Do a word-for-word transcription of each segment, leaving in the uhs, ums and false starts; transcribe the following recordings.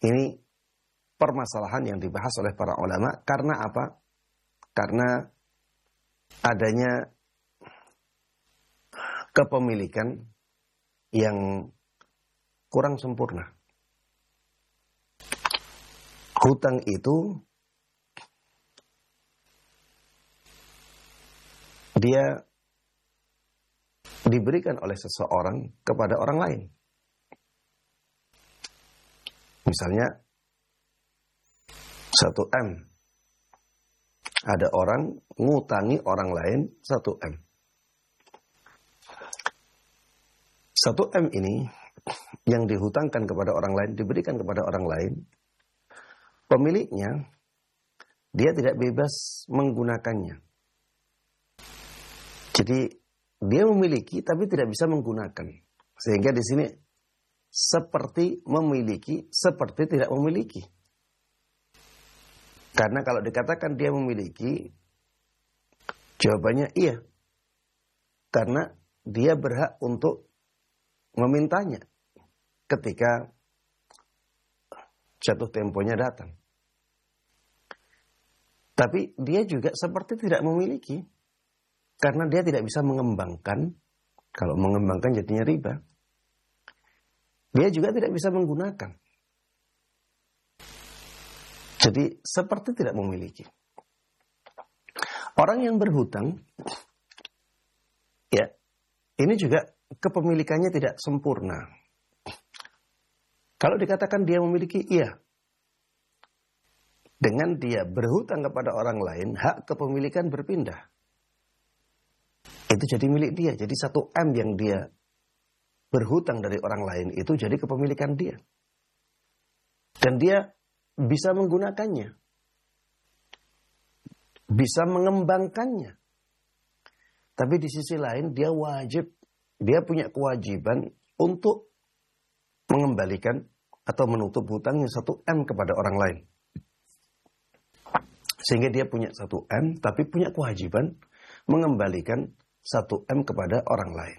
Ini permasalahan yang dibahas oleh para ulama. Karena apa? Karena adanya kepemilikan yang kurang sempurna. Hutang itu dia diberikan oleh seseorang kepada orang lain. Misalnya satu M. Ada orang ngutangi orang lain satu M. satu M ini yang dihutangkan kepada orang lain, diberikan kepada orang lain. Pemiliknya, dia tidak bebas menggunakannya. Jadi, dia memiliki tapi tidak bisa menggunakan. Sehingga di sini seperti memiliki, seperti tidak memiliki. Karena kalau dikatakan dia memiliki, jawabannya iya. Karena dia berhak untuk memintanya ketika jatuh temponya datang. Tapi dia juga seperti tidak memiliki. Karena dia tidak bisa mengembangkan. Kalau mengembangkan jadinya riba. Dia juga tidak bisa menggunakan. Jadi seperti tidak memiliki. Orang yang berhutang, ya, ini juga kepemilikannya tidak sempurna. Kalau dikatakan dia memiliki, iya. Dengan dia berhutang kepada orang lain, hak kepemilikan berpindah. Itu jadi milik dia. Jadi satu M yang dia berhutang dari orang lain itu jadi kepemilikan dia. Dan dia bisa menggunakannya. Bisa mengembangkannya. Tapi di sisi lain dia wajib, dia punya kewajiban untuk mengembalikan atau menutup hutangnya satu M kepada orang lain. Sehingga dia punya satu M, tapi punya kewajiban mengembalikan satu M kepada orang lain.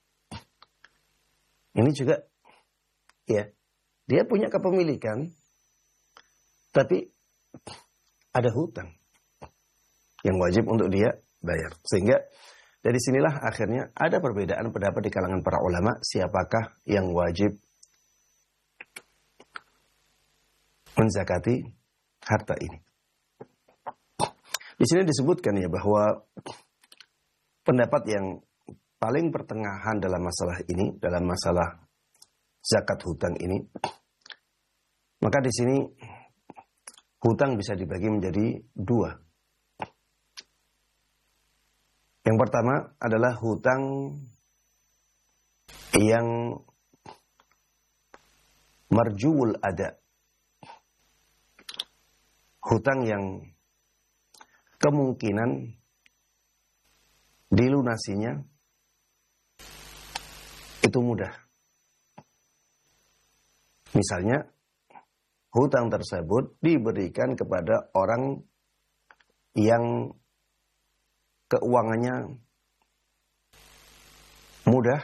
Ini juga, ya, dia punya kepemilikan, tapi ada hutang yang wajib untuk dia bayar. Sehingga dari sinilah akhirnya ada perbedaan pendapat di kalangan para ulama, siapakah yang wajib menzakati harta ini. Di sini disebutkan ya bahwa pendapat yang paling pertengahan dalam masalah ini, dalam masalah zakat hutang ini, maka di sini hutang bisa dibagi menjadi dua. Yang pertama adalah hutang yang marjuul ada. Hutang yang kemungkinan dilunasinya itu mudah. Misalnya, hutang tersebut diberikan kepada orang yang keuangannya mudah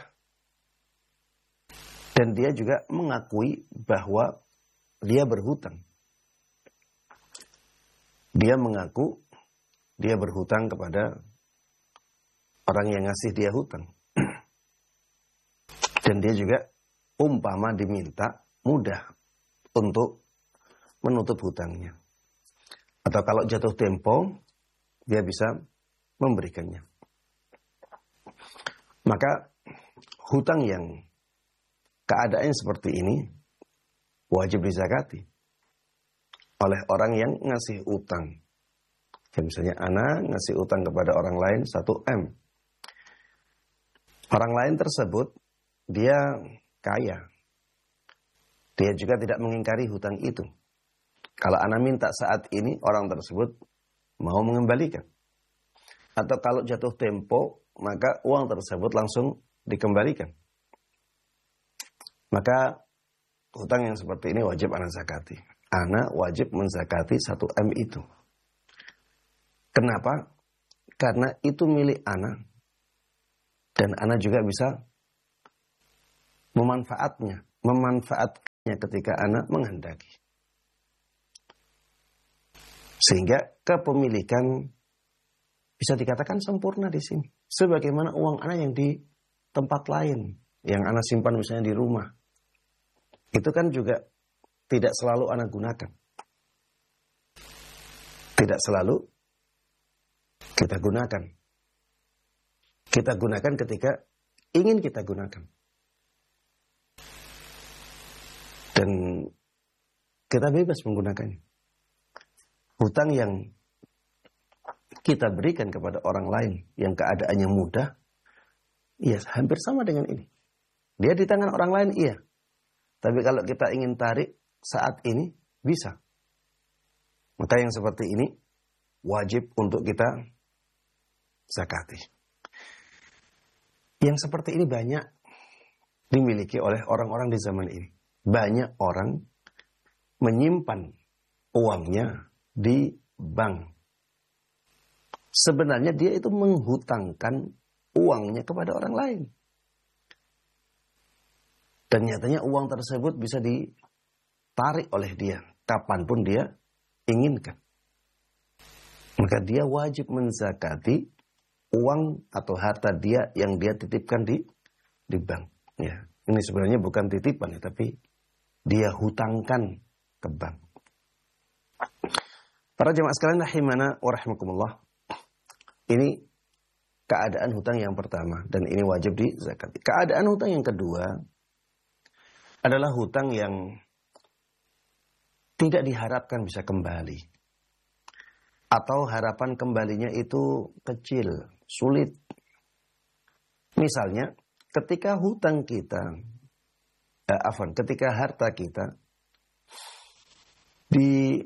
dan dia juga mengakui bahwa dia berhutang. Dia mengaku dia berhutang kepada orang yang ngasih dia hutang. Dan dia juga umpama diminta mudah untuk menutup hutangnya. Atau kalau jatuh tempo, dia bisa memberikannya. Maka hutang yang keadaannya seperti ini wajib dizakati oleh orang yang ngasih utang. Ya, misalnya anak ngasih utang kepada orang lain satu M. Orang lain tersebut dia kaya. Dia juga tidak mengingkari hutang itu. Kalau anak minta saat ini, orang tersebut mau mengembalikan. Atau kalau jatuh tempo, maka uang tersebut langsung dikembalikan. Maka hutang yang seperti ini wajib anak zakati. Anak wajib menzakati satu M itu. Kenapa? Karena itu milik anak. Dan anak juga bisa memanfaatnya. Memanfaatkannya ketika anak menghendaki. Sehingga kepemilikan bisa dikatakan sempurna di sini. Sebagaimana uang anak yang di tempat lain, yang anak simpan misalnya di rumah. Itu kan juga tidak selalu anak gunakan. Tidak selalu kita gunakan. Kita gunakan ketika ingin kita gunakan. Dan kita bebas menggunakannya. Hutang yang kita berikan kepada orang lain yang keadaannya mudah, iya hampir sama dengan ini. Dia di tangan orang lain, iya. Tapi kalau kita ingin tarik saat ini, bisa. Maka yang seperti ini wajib untuk kita zakati. Yang seperti ini banyak dimiliki oleh orang-orang di zaman ini. Banyak orang menyimpan uangnya di bank. Sebenarnya dia itu menghutangkan uangnya kepada orang lain. Dan nyatanya uang tersebut bisa ditarik oleh dia kapanpun dia inginkan. Maka dia wajib menzakati uang atau harta dia yang dia titipkan di di bank. Ya, ini sebenarnya bukan titipan ya, tapi dia hutangkan ke bank. Para jemaah sekalian rahimana wa rahimakumullah. Ini keadaan hutang yang pertama dan ini wajib dizakati. Keadaan hutang yang kedua adalah hutang yang tidak diharapkan bisa kembali. Atau harapan kembalinya itu kecil, sulit. Misalnya, ketika hutang kita, eh, afwan, ketika harta kita di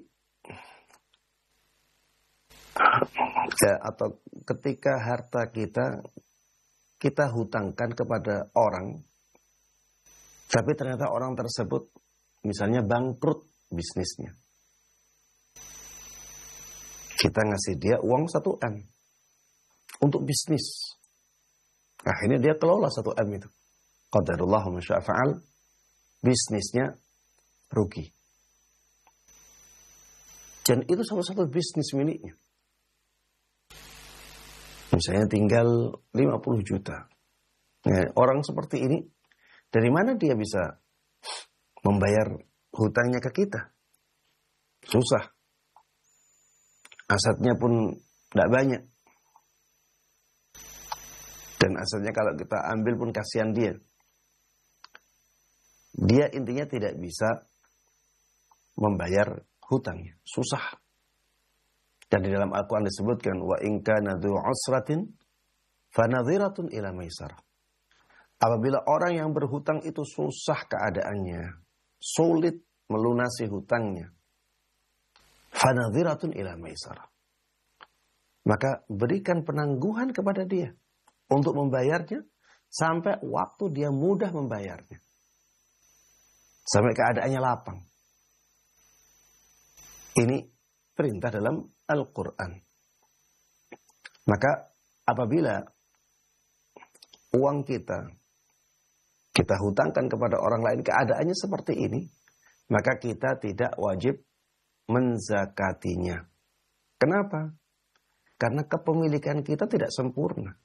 ya, atau ketika harta kita kita hutangkan kepada orang, tapi ternyata orang tersebut misalnya bangkrut bisnisnya. Kita ngasih dia uang satu M untuk bisnis. Akhirnya dia kelola satu M itu. Qadarullah wa masya'a fa'al. Bisnisnya rugi. Dan itu salah satu bisnis miliknya. Misalnya tinggal lima puluh juta. Nah, orang seperti ini, dari mana dia bisa membayar hutangnya ke kita? Susah. Asetnya pun tidak banyak. Dan asetnya kalau kita ambil pun kasihan dia. Dia intinya tidak bisa membayar hutangnya. Susah. Dan di dalam Al-Quran disebutkan, wa in kana dzu usratin fanadhiratun ila maisarah. Apabila orang yang berhutang itu susah keadaannya, sulit melunasi hutangnya, fanadhiratun ila maisarah, maka berikan penangguhan kepada dia untuk membayarnya sampai waktu dia mudah membayarnya, sampai keadaannya lapang. Ini perintah dalam Al-Quran. Maka apabila uang kita kita hutangkan kepada orang lain keadaannya seperti ini, maka kita tidak wajib menzakatinya. Kenapa? Karena kepemilikan kita tidak sempurna.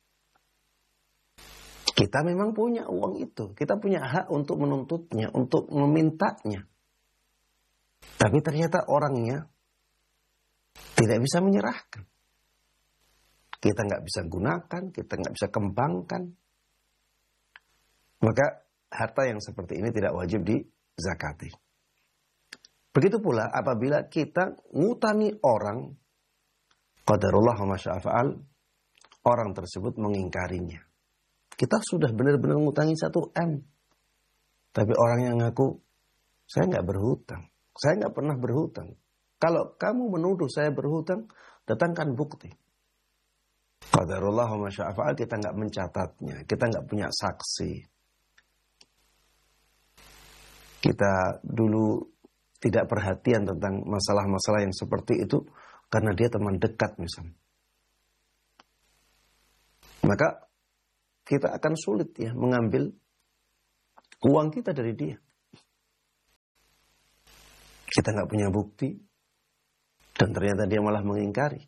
Kita memang punya uang itu. Kita punya hak untuk menuntutnya, untuk memintanya. Tapi ternyata orangnya tidak bisa menyerahkan. Kita nggak bisa gunakan, kita nggak bisa kembangkan. Maka harta yang seperti ini tidak wajib dizakati. Begitu pula apabila kita ngutangi orang, qadarullah wa masya'a fa'al, orang tersebut mengingkarinya. Kita sudah benar-benar ngutangi satu M. Tapi orang yang ngaku, saya nggak berhutang. Saya nggak pernah berhutang. Kalau kamu menuduh saya berhutang, datangkan bukti. Qadarullah wa masya'a fa'al, kita nggak mencatatnya. Kita nggak punya saksi. Kita dulu tidak perhatian tentang masalah-masalah yang seperti itu karena dia teman dekat misalnya. Maka kita akan sulit ya mengambil uang kita dari dia. Kita nggak punya bukti, dan ternyata dia malah mengingkari,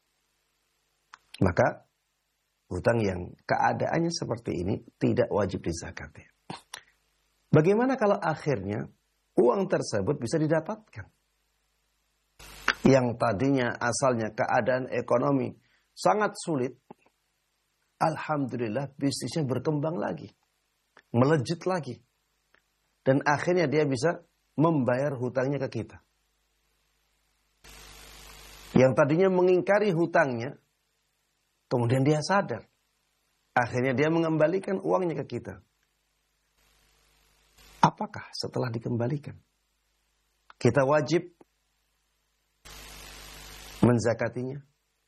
maka hutang yang keadaannya seperti ini tidak wajib dizakati. Bagaimana kalau akhirnya uang tersebut bisa didapatkan? Yang tadinya asalnya keadaan ekonomi sangat sulit, alhamdulillah bisnisnya berkembang lagi, melejit lagi. Dan akhirnya dia bisa membayar hutangnya ke kita. Yang tadinya mengingkari hutangnya, kemudian dia sadar. Akhirnya dia mengembalikan uangnya ke kita. Apakah setelah dikembalikan kita wajib menzakatinya?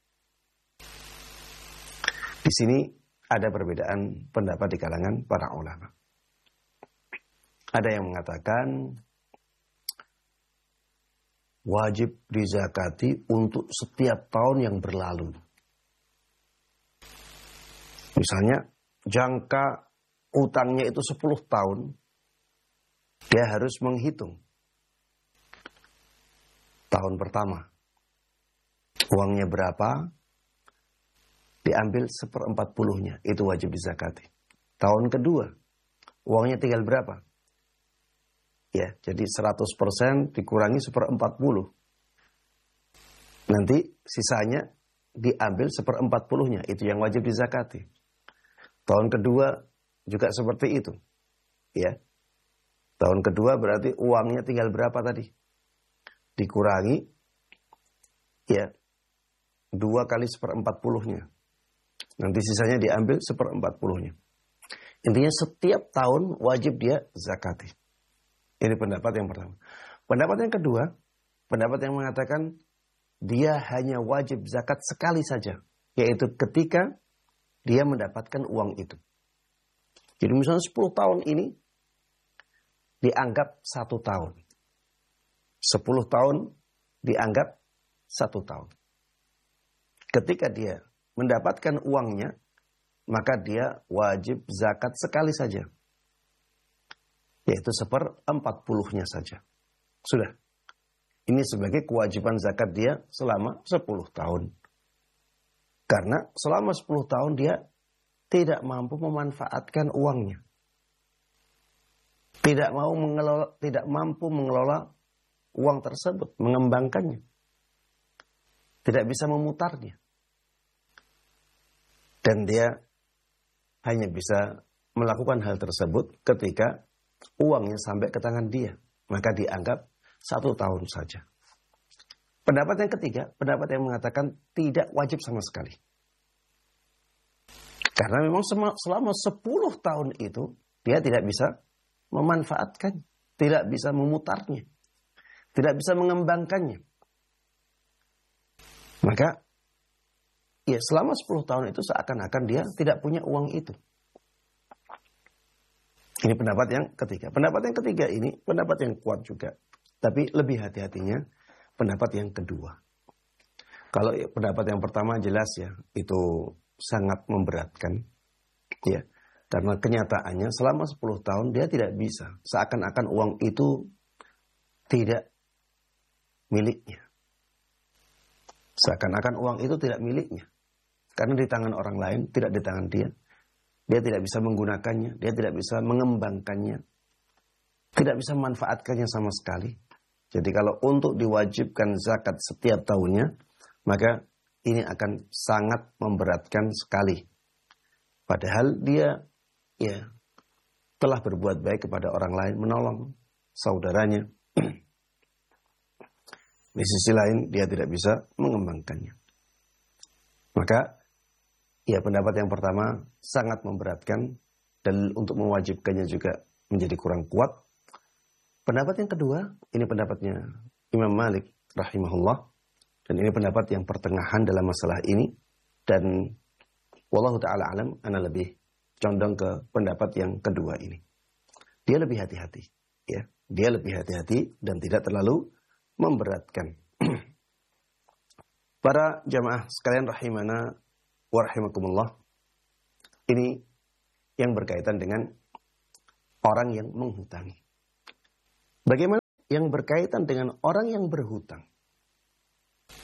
Di sini ada perbedaan pendapat di kalangan para ulama. Ada yang mengatakan wajib dizakati untuk setiap tahun yang berlalu. Misalnya jangka utangnya itu sepuluh tahun, dia harus menghitung tahun pertama uangnya berapa, diambil seperempat puluhnya, itu wajib dizakati. Tahun kedua uangnya tinggal berapa? Ya, jadi seratus persen dikurangi seperempat puluh. Nanti sisanya diambil seperempat puluhnya, itu yang wajib dizakati. Tahun kedua juga seperti itu. Ya. Tahun kedua berarti uangnya tinggal berapa tadi? Dikurangi ya dua kali seperempat puluhnya. Nanti sisanya diambil seperempat puluhnya. Intinya setiap tahun wajib dia zakati. Ini pendapat yang pertama. Pendapat yang kedua, pendapat yang mengatakan dia hanya wajib zakat sekali saja, yaitu ketika dia mendapatkan uang itu. Jadi misalnya sepuluh tahun ini dianggap satu tahun. sepuluh tahun dianggap satu tahun. Ketika dia mendapatkan uangnya, maka dia wajib zakat sekali saja. Yaitu seperempat puluhnya saja. Sudah. Ini sebagai kewajiban zakat dia selama sepuluh tahun. Karena selama sepuluh tahun dia tidak mampu memanfaatkan uangnya. Tidak mau mengelola, tidak mampu mengelola uang tersebut, mengembangkannya. Tidak bisa memutarnya. Dan dia hanya bisa melakukan hal tersebut ketika uangnya sampai ke tangan dia. Maka dianggap satu tahun saja. Pendapat yang ketiga, pendapat yang mengatakan tidak wajib sama sekali. Karena memang selama sepuluh tahun itu, dia tidak bisa memanfaatkan, tidak bisa memutarnya, tidak bisa mengembangkannya. Maka, ya selama sepuluh tahun itu seakan-akan dia tidak punya uang itu. Ini pendapat yang ketiga. Pendapat yang ketiga ini pendapat yang kuat juga. Tapi lebih hati-hatinya pendapat yang kedua. Kalau pendapat yang pertama jelas ya, itu sangat memberatkan. Ya, karena kenyataannya selama sepuluh tahun dia tidak bisa. Seakan-akan uang itu tidak miliknya. Seakan-akan uang itu tidak miliknya. Karena di tangan orang lain, tidak di tangan dia. Dia tidak bisa menggunakannya, dia tidak bisa mengembangkannya, tidak bisa memanfaatkannya sama sekali. Jadi kalau untuk diwajibkan zakat setiap tahunnya, maka ini akan sangat memberatkan sekali. Padahal dia ya telah berbuat baik kepada orang lain, menolong saudaranya. Di sisi lain dia tidak bisa mengembangkannya. Maka ya pendapat yang pertama sangat memberatkan dan untuk mewajibkannya juga menjadi kurang kuat. Pendapat yang kedua, ini pendapatnya Imam Malik rahimahullah. Dan ini pendapat yang pertengahan dalam masalah ini. Dan wallahu ta'ala alam, ana lebih condong ke pendapat yang kedua ini. Dia lebih hati-hati. Ya, dia lebih hati-hati dan tidak terlalu memberatkan. Para jamaah sekalian rahimana wa rahimakumullah. Ini yang berkaitan dengan orang yang menghutangi. Bagaimana yang berkaitan dengan orang yang berhutang?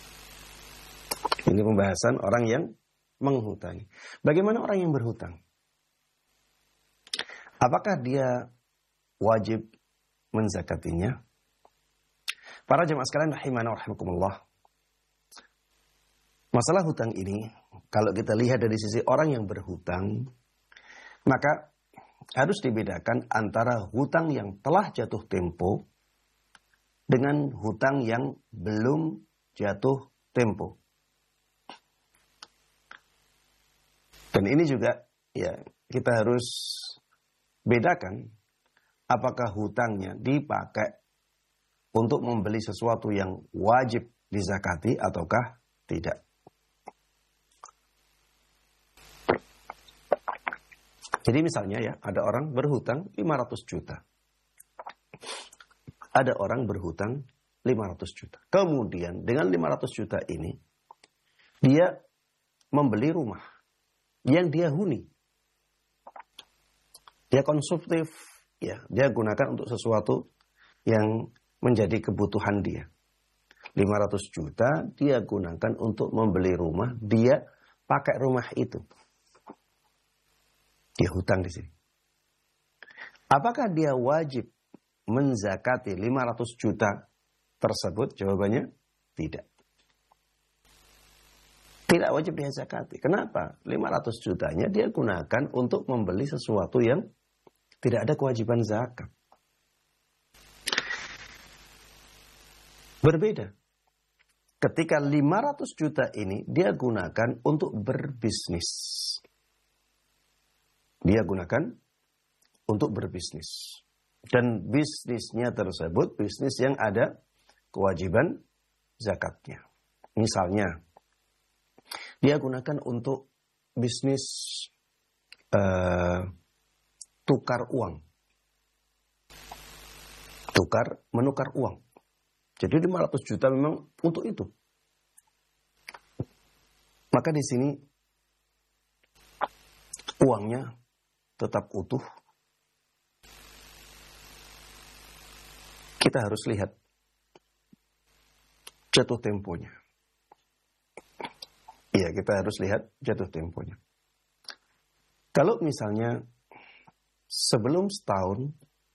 Ini pembahasan orang yang menghutangi. Bagaimana orang yang berhutang? Apakah dia wajib menzakatinya? Para jemaah sekalian rahimana wa rahimakumullah. Masalah hutang ini, kalau kita lihat dari sisi orang yang berhutang, maka harus dibedakan antara hutang yang telah jatuh tempo dengan hutang yang belum jatuh tempo. Dan ini juga ya kita harus bedakan apakah hutangnya dipakai untuk membeli sesuatu yang wajib dizakati ataukah tidak. Jadi misalnya ya, ada orang berhutang lima ratus juta. Ada orang berhutang lima ratus juta. Kemudian dengan lima ratus juta ini, dia membeli rumah yang dia huni. Dia konsumtif, ya, dia gunakan untuk sesuatu yang menjadi kebutuhan dia. lima ratus juta dia gunakan untuk membeli rumah, dia pakai rumah itu. Dia hutang di sini. Apakah dia wajib menzakati lima ratus juta tersebut? Jawabannya tidak. Tidak wajib dia zakati. Kenapa? lima ratus jutanya dia gunakan untuk membeli sesuatu yang tidak ada kewajiban zakat. Berbeda. Ketika lima ratus juta ini dia gunakan untuk berbisnis. Dia gunakan untuk berbisnis. Dan bisnisnya tersebut bisnis yang ada kewajiban zakatnya. Misalnya, dia gunakan untuk bisnis uh, tukar uang. Tukar, menukar uang. Jadi lima ratus juta memang untuk itu. Maka di sini uangnya tetap utuh. Kita harus lihat jatuh temponya. Iya, kita harus lihat jatuh temponya. Kalau misalnya sebelum setahun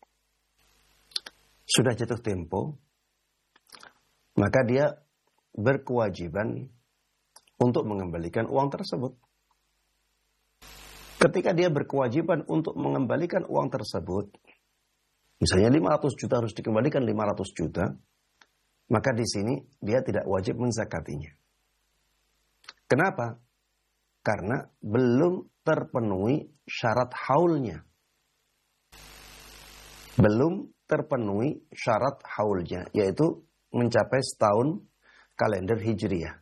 sudah jatuh tempo, maka dia berkewajiban untuk mengembalikan uang tersebut. Ketika dia berkewajiban untuk mengembalikan uang tersebut, misalnya lima ratus juta harus dikembalikan lima ratus juta, maka di sini dia tidak wajib menzakatinya. Kenapa? Karena belum terpenuhi syarat haulnya. Belum terpenuhi syarat haulnya, yaitu mencapai setahun kalender Hijriyah.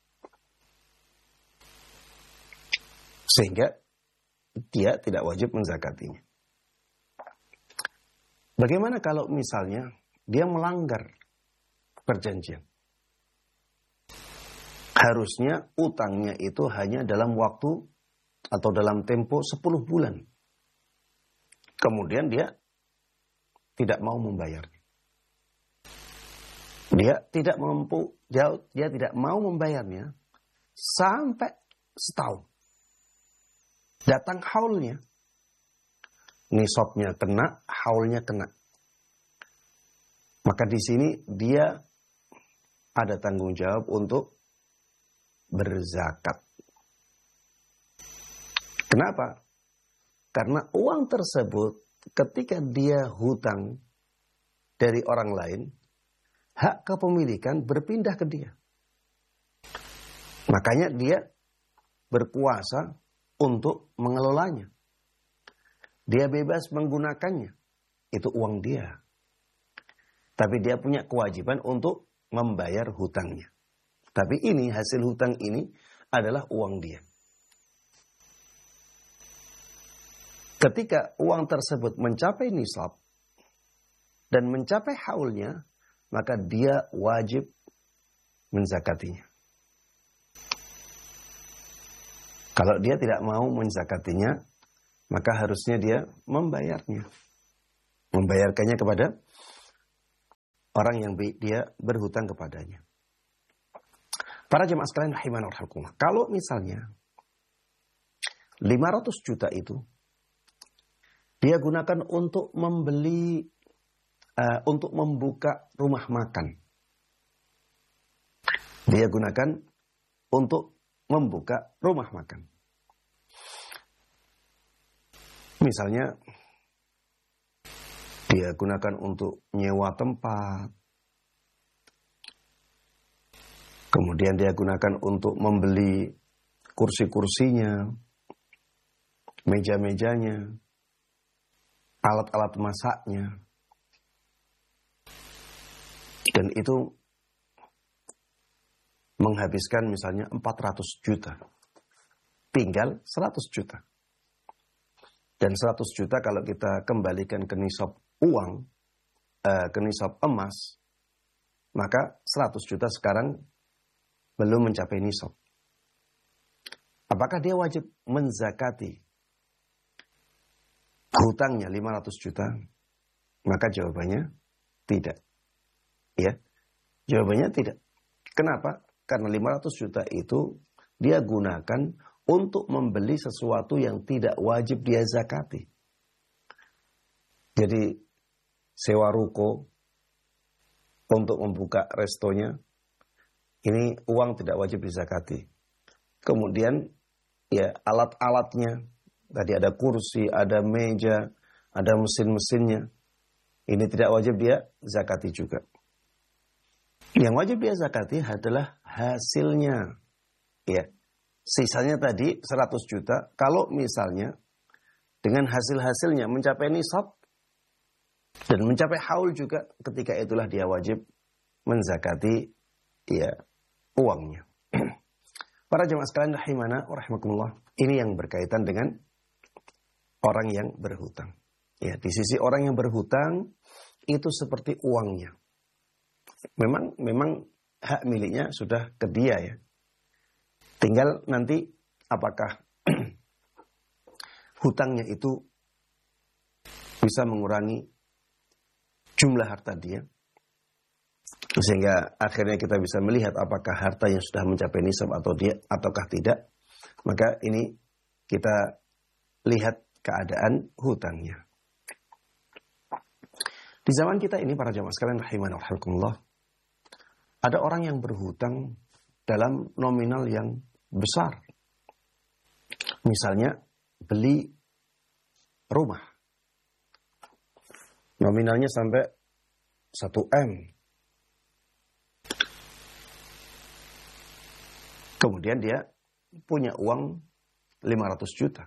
Sehingga dia tidak wajib menzakatinya. Bagaimana kalau misalnya dia melanggar perjanjian? Harusnya utangnya itu hanya dalam waktu atau dalam tempo sepuluh bulan. Kemudian dia tidak mau membayarnya. Dia tidak mampu, dia, dia tidak mau membayarnya sampai setahun. Datang haulnya. Nisabnya kena, haulnya kena. Maka di sini dia ada tanggung jawab untuk berzakat. Kenapa? Karena uang tersebut ketika dia hutang dari orang lain, hak kepemilikan berpindah ke dia. Makanya dia berkuasa untuk mengelolanya. Dia bebas menggunakannya. Itu uang dia. Tapi dia punya kewajiban untuk membayar hutangnya. Tapi ini, hasil hutang ini adalah uang dia. Ketika uang tersebut mencapai nisab dan mencapai haulnya, maka dia wajib menzakatinya. Kalau dia tidak mau menzakatinya, maka harusnya dia membayarnya. Membayarkannya kepada orang yang dia berhutang kepadanya. Para jemaah sekalian rahimani wa rahimakumullah, kalau misalnya lima ratus juta itu dia gunakan untuk membeli, uh, untuk membuka rumah makan. Dia gunakan untuk membuka rumah makan. Misalnya, dia gunakan untuk nyewa tempat. Kemudian dia gunakan untuk membeli kursi-kursinya, meja-mejanya, alat-alat masaknya. Dan itu menghabiskan misalnya empat ratus juta. Tinggal seratus juta. Dan seratus juta kalau kita kembalikan ke nisab uang, eh, ke nisab emas, maka seratus juta sekarang belum mencapai nisab. Apakah dia wajib menzakati hutangnya lima ratus juta? Maka jawabannya tidak. Ya, jawabannya tidak. Kenapa? Karena lima ratus juta itu dia gunakan untuk membeli sesuatu yang tidak wajib dia zakati. Jadi sewa ruko untuk membuka restonya, ini uang tidak wajib dizakati. Kemudian ya alat-alatnya, tadi ada kursi, ada meja, ada mesin-mesinnya, ini tidak wajib dia zakati juga. Yang wajib dia zakati adalah hasilnya. Ya. Sisanya tadi seratus juta, kalau misalnya dengan hasil-hasilnya mencapai nisab dan mencapai haul juga, ketika itulah dia wajib menzakati ya uangnya. Para jemaah sekalian rahimana wa rahimakumullah, ini yang berkaitan dengan orang yang berhutang. Ya, di sisi orang yang berhutang itu seperti uangnya. Memang memang hak miliknya sudah ke dia ya. Tinggal nanti apakah hutangnya itu bisa mengurangi jumlah harta dia, sehingga akhirnya kita bisa melihat apakah harta yang sudah mencapai nisab atau dia ataukah tidak. Maka ini kita lihat keadaan hutangnya. Di zaman kita ini para jamaah sekalian rahimani wa rahimakumullah, ada orang yang berhutang dalam nominal yang besar. Misalnya beli rumah. Nominalnya sampai satu M. Kemudian dia punya uang lima ratus juta.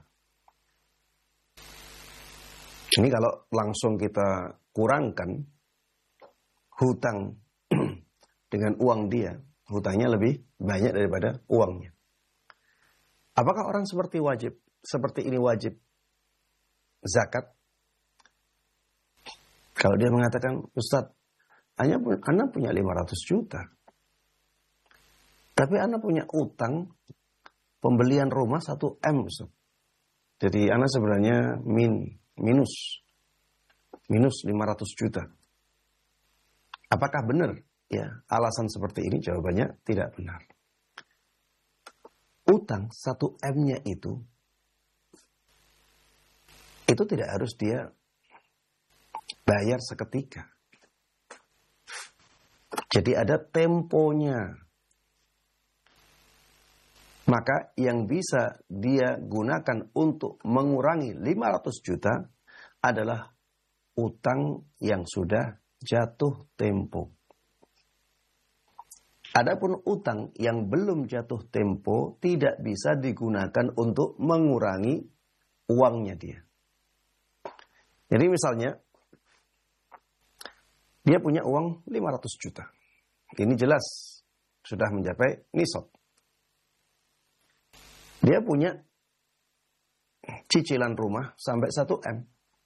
Ini kalau langsung kita kurangkan hutang dengan uang dia, hutangnya lebih banyak daripada uangnya. Apakah orang seperti wajib, seperti ini wajib zakat? Kalau dia mengatakan, Ustaz, Anda punya lima ratus juta. Tapi Anda punya utang pembelian rumah satu M. Ustaz. Jadi Anda sebenarnya min, minus. Minus lima ratus juta. Apakah benar? Ya, alasan seperti ini jawabannya tidak benar. Utang satu M-nya itu, itu tidak harus dia bayar seketika. Jadi ada temponya. Maka yang bisa dia gunakan untuk mengurangi lima ratus juta adalah utang yang sudah jatuh tempo. Adapun utang yang belum jatuh tempo tidak bisa digunakan untuk mengurangi uangnya dia. Jadi misalnya dia punya uang lima ratus juta. Ini jelas sudah mencapai nisab. Dia punya cicilan rumah sampai satu M.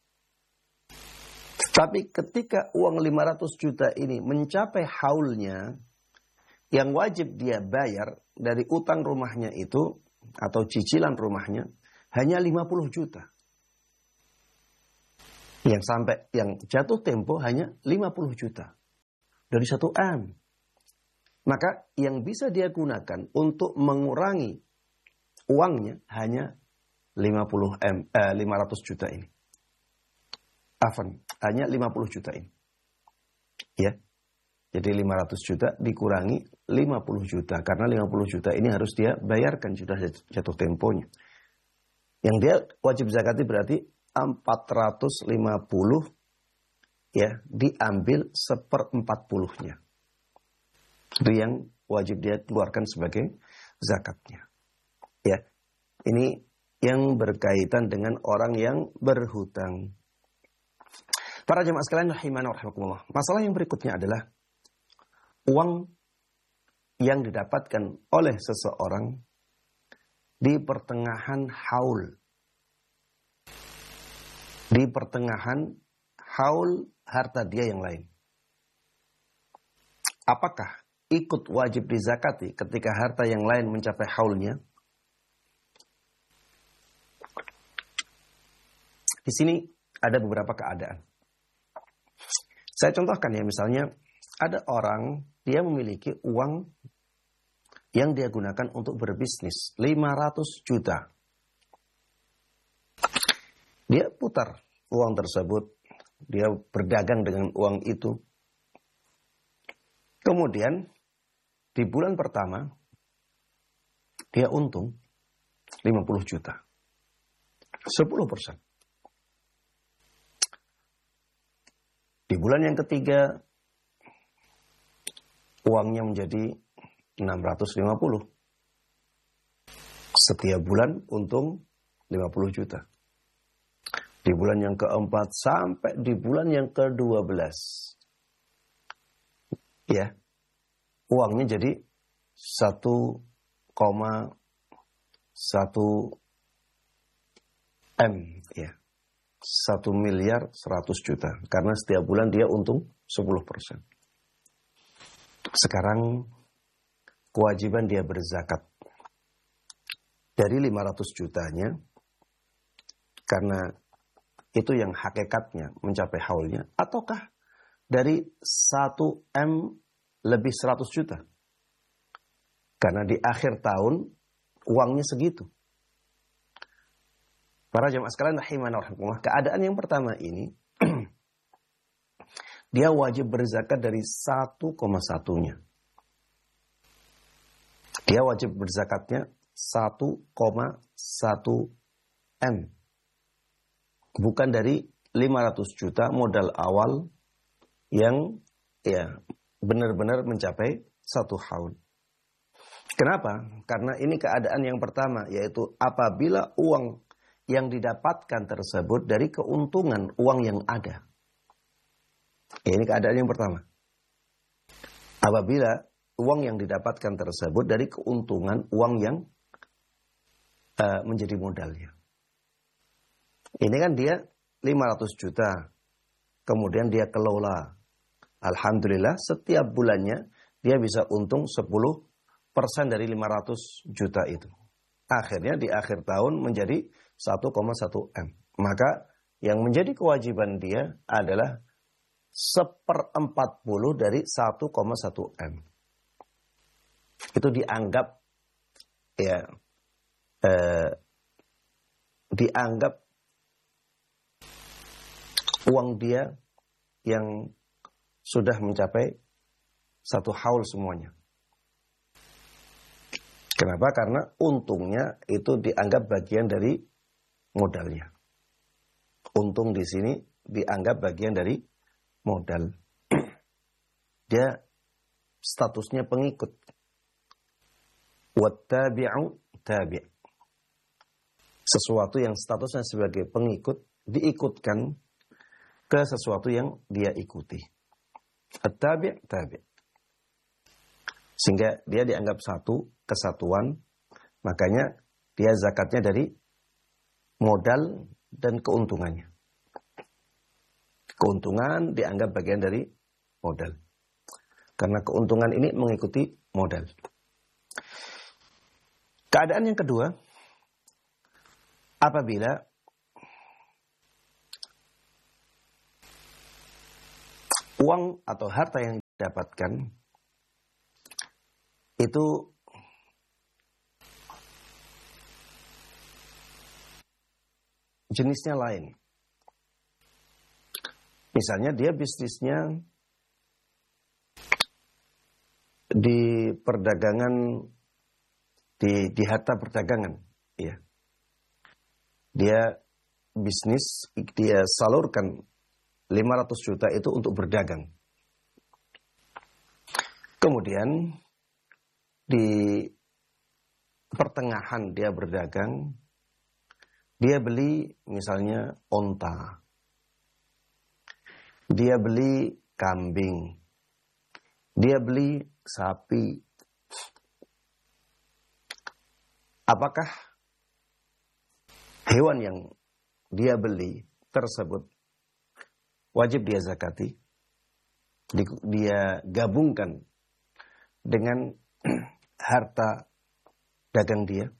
Tapi ketika uang lima ratus juta ini mencapai haulnya, yang wajib dia bayar dari utang rumahnya itu atau cicilan rumahnya hanya lima puluh juta. Yang sampai yang jatuh tempo hanya lima puluh juta dari satu M. Maka yang bisa dia gunakan untuk mengurangi uangnya hanya lima puluh M, eh, lima ratus juta ini. Afan, hanya lima puluh juta ini. Ya. Jadi lima ratus juta dikurangi lima puluh juta. Karena lima puluh juta ini harus dia bayarkan, sudah jatuh temponya. Yang dia wajib zakati berarti empat ratus lima puluh ya, diambil seperempat puluhnya. Itu yang wajib dia keluarkan sebagai zakatnya. Ya. Ini yang berkaitan dengan orang yang berhutang. Para jemaah sekalian rahimana wa rahimakumullah. Masalah yang berikutnya adalah uang yang didapatkan oleh seseorang di pertengahan haul. Di pertengahan haul harta dia yang lain. Apakah ikut wajib dizakati ketika harta yang lain mencapai haulnya? Di sini ada beberapa keadaan. Saya contohkan ya, misalnya ada orang, dia memiliki uang yang dia gunakan untuk berbisnis, lima ratus juta. Dia putar uang tersebut, dia berdagang dengan uang itu. Kemudian di bulan pertama dia untung lima puluh juta. sepuluh persen. Di bulan yang ketiga, uangnya menjadi enam ratus lima puluh. Setiap bulan untung lima puluh juta. Di bulan yang keempat sampai di bulan yang kedua belas. Ya, uangnya jadi satu koma satu M. Ya. satu miliar seratus juta. Karena setiap bulan dia untung sepuluh persen. Sekarang kewajiban dia berzakat. Dari lima ratus jutanya, karena itu yang hakikatnya mencapai haulnya. Ataukah dari satu M lebih seratus juta? Karena di akhir tahun uangnya segitu. Para jemaah sekalian rahimana wa rahimakumullah, keadaan yang pertama ini dia wajib berzakat dari satu koma satu-nya. Dia wajib berzakatnya satu koma satu M. Bukan dari lima ratus juta modal awal yang ya benar-benar mencapai satu haul. Kenapa? Karena ini keadaan yang pertama, yaitu apabila uang yang didapatkan tersebut dari keuntungan uang yang ada. Ini keadaan yang pertama. Apabila uang yang didapatkan tersebut dari keuntungan uang yang uh, menjadi modalnya. Ini kan dia lima ratus juta. Kemudian dia kelola. Alhamdulillah setiap bulannya dia bisa untung sepuluh persen dari lima ratus juta itu. Akhirnya di akhir tahun menjadi satu koma satu M. Maka yang menjadi kewajiban dia adalah seperempat puluh dari satu koma satu M. Itu dianggap ya eh, dianggap uang dia yang sudah mencapai satu haul semuanya. Kenapa? Karena untungnya itu dianggap bagian dari modalnya. Untung di sini dianggap bagian dari modal. Dia statusnya pengikut. Wattabi'u tabi'. Sesuatu yang statusnya sebagai pengikut diikutkan ke sesuatu yang dia ikuti. At-tabi' tabi'. Sehingga dia dianggap satu kesatuan, makanya dia zakatnya dari modal dan keuntungannya. Keuntungan dianggap bagian dari modal. Karena keuntungan ini mengikuti modal. Keadaan yang kedua, apabila uang atau harta yang didapatkan itu jenisnya lain. Misalnya dia bisnisnya di perdagangan, di, di harta perdagangan, ya. Dia bisnis, dia salurkan lima ratus juta itu untuk berdagang. Kemudian di pertengahan dia berdagang, dia beli misalnya onta, dia beli kambing, dia beli sapi. Apakah hewan yang dia beli tersebut wajib dia zakati? Dia gabungkan dengan harta dagang dia?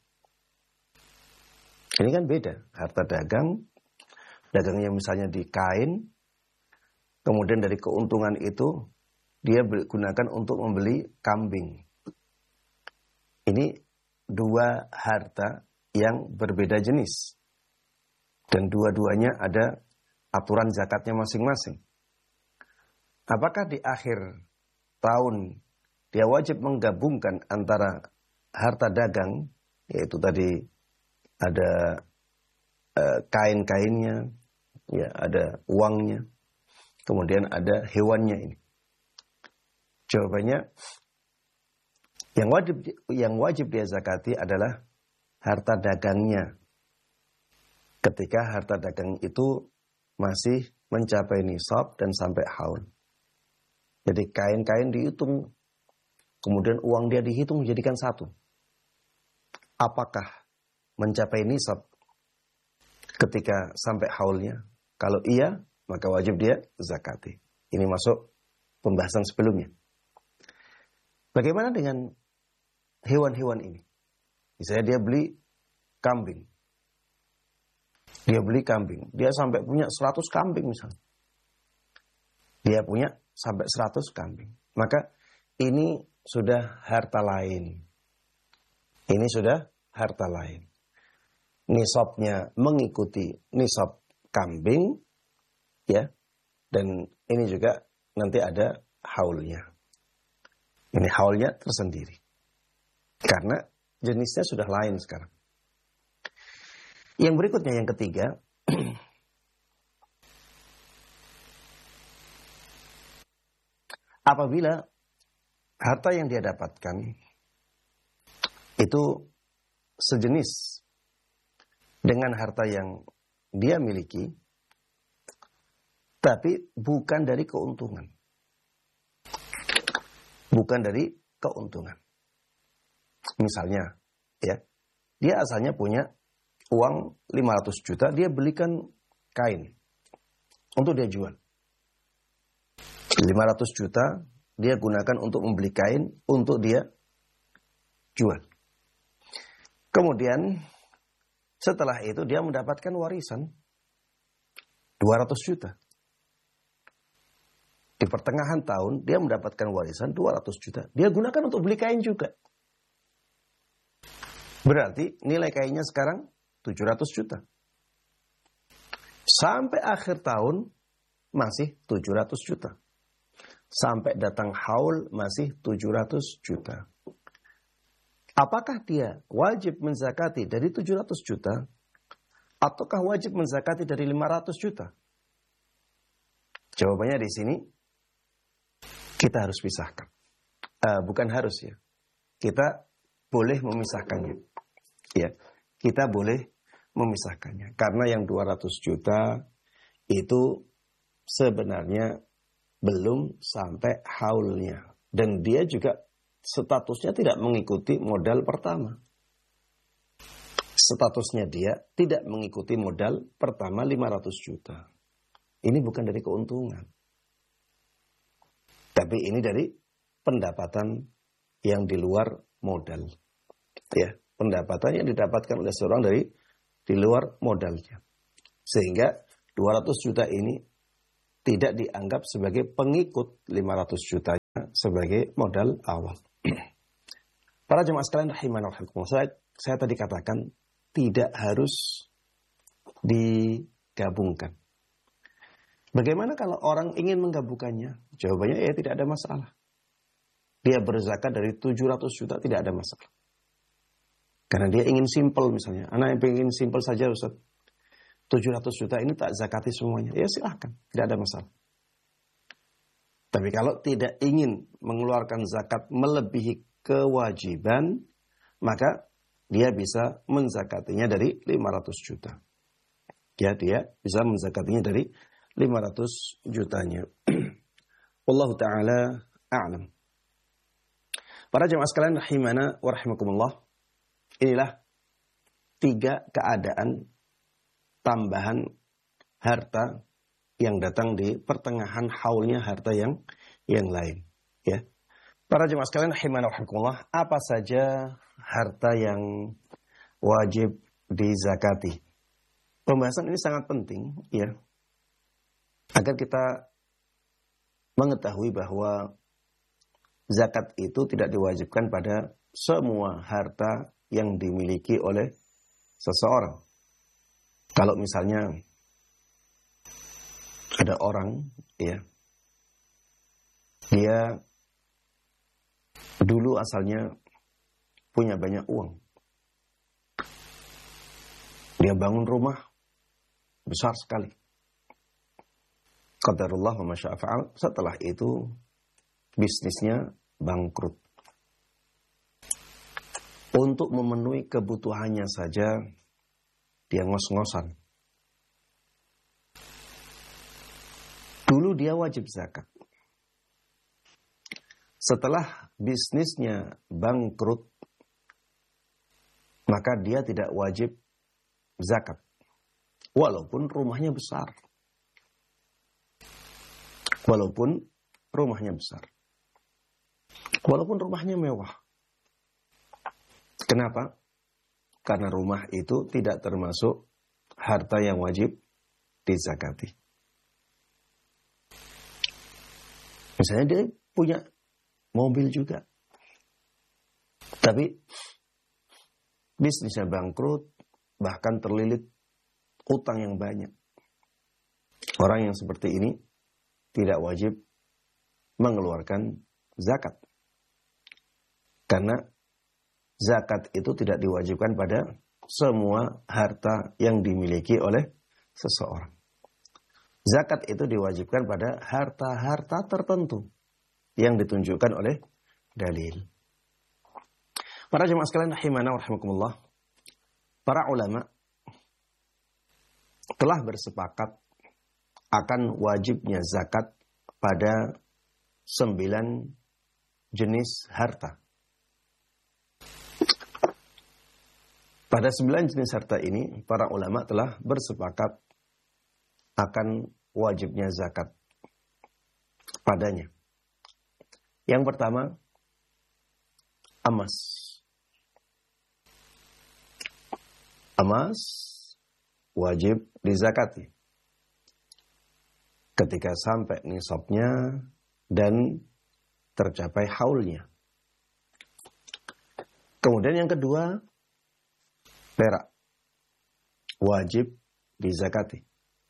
Ini kan beda. Harta dagang, dagangnya misalnya di kain, kemudian dari keuntungan itu dia gunakan untuk membeli kambing. Ini dua harta yang berbeda jenis. Dan dua-duanya ada aturan zakatnya masing-masing. Apakah di akhir tahun dia wajib menggabungkan antara harta dagang, yaitu tadi ada uh, kain-kainnya, ya ada uangnya, kemudian ada hewannya ini. Jawabannya, yang wajib yang wajib dia zakati adalah harta dagangnya. Ketika harta dagang itu masih mencapai nisab dan sampai haul. Jadi kain-kain dihitung, kemudian uang dia dihitung menjadikan satu. Apakah mencapai nisab ketika sampai haulnya? Kalau iya, maka wajib dia zakati. Ini masuk pembahasan sebelumnya. Bagaimana dengan hewan-hewan ini? Misalnya dia beli kambing. Dia beli kambing. Dia sampai punya seratus kambing misalnya. Dia punya sampai seratus kambing. Maka ini sudah harta lain. Ini sudah harta lain. Nisabnya mengikuti nisab kambing, ya. Dan ini juga nanti ada haulnya. Ini haulnya tersendiri. Karena jenisnya sudah lain sekarang. Yang berikutnya, yang ketiga, apabila harta yang dia dapatkan itu sejenis dengan harta yang dia miliki, tapi bukan dari keuntungan. Bukan dari keuntungan. Misalnya, ya, dia asalnya punya uang lima ratus juta, dia belikan kain untuk dia jual. lima ratus juta dia gunakan untuk membeli kain untuk dia jual. Kemudian setelah itu dia mendapatkan warisan dua ratus juta. Di pertengahan tahun dia mendapatkan warisan dua ratus juta. Dia gunakan untuk beli kain juga. Berarti nilai kainnya sekarang tujuh ratus juta. Sampai akhir tahun masih tujuh ratus juta. Sampai datang haul masih tujuh ratus juta. Apakah dia wajib menzakati dari tujuh ratus juta? Ataukah wajib menzakati dari lima ratus juta? Jawabannya di sini kita harus pisahkan. Uh, bukan harus ya. Kita boleh memisahkannya. Ya, kita boleh memisahkannya. Karena yang dua ratus juta itu sebenarnya belum sampai haulnya. Dan dia juga statusnya tidak mengikuti modal pertama. Statusnya dia tidak mengikuti modal pertama lima ratus juta. Ini bukan dari keuntungan. Tapi ini dari pendapatan yang di luar modal. Ya, pendapatan yang didapatkan oleh seorang dari di luar modalnya. Sehingga dua ratus juta ini tidak dianggap sebagai pengikut lima ratus jutanya sebagai modal awal. Para jemaah sekalian rahimana wa rahimakumullah, saya, saya tadi katakan tidak harus digabungkan. Bagaimana kalau orang ingin menggabungkannya? Jawabannya ya tidak ada masalah. Dia berzakat dari tujuh ratus juta tidak ada masalah. Karena dia ingin simple misalnya. Anak yang ingin simple saja Ustaz. tujuh ratus juta ini tak zakati semuanya. Ya silahkan, tidak ada masalah. Tapi kalau tidak ingin mengeluarkan zakat melebihi kewajiban, maka dia bisa menzakatinya dari lima ratus juta. Ya, dia bisa menzakatinya dari lima ratus jutanya. Wallahu ta'ala a'lam. Para jemaah sekalian rahimana wa rahimakumullah. Inilah tiga keadaan tambahan harta yang datang di pertengahan haulnya harta yang yang lain. Ya. Para jemaah sekalian rahimana wa rahimakumullah, apa saja harta yang wajib dizakati? Pembahasan ini sangat penting, ya. Agar kita mengetahui bahwa zakat itu tidak diwajibkan pada semua harta yang dimiliki oleh seseorang. Kalau misalnya ada orang, ya, dia dulu asalnya punya banyak uang. Dia bangun rumah besar sekali. Qadarullah wa masya'a fa'al. Setelah itu bisnisnya bangkrut. Untuk memenuhi kebutuhannya saja dia ngos-ngosan. Dulu dia wajib zakat. Setelah bisnisnya bangkrut, maka dia tidak wajib zakat. Walaupun rumahnya besar. Walaupun rumahnya besar. Walaupun rumahnya mewah. Kenapa? Karena rumah itu tidak termasuk harta yang wajib dizakati. Misalnya dia punya mobil juga. Tapi bisnisnya bangkrut, bahkan terlilit utang yang banyak. Orang yang seperti ini tidak wajib mengeluarkan zakat. Karena zakat itu tidak diwajibkan pada semua harta yang dimiliki oleh seseorang. Zakat itu diwajibkan pada harta-harta tertentu yang ditunjukkan oleh dalil. Para jemaah sekalian rahimana wa rahimakumullah, para ulama telah bersepakat akan wajibnya zakat pada sembilan jenis harta. Pada sembilan jenis harta ini, para ulama telah bersepakat akan wajibnya zakat padanya. Yang pertama, emas. Emas wajib dizakati ketika sampai nisabnya dan tercapai haulnya. Kemudian yang kedua, perak wajib dizakati.